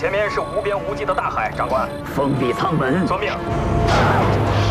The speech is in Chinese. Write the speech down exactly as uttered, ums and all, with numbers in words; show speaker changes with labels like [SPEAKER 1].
[SPEAKER 1] 前面是无边无际的大海，长官。
[SPEAKER 2] 封闭舱门。
[SPEAKER 1] 遵命。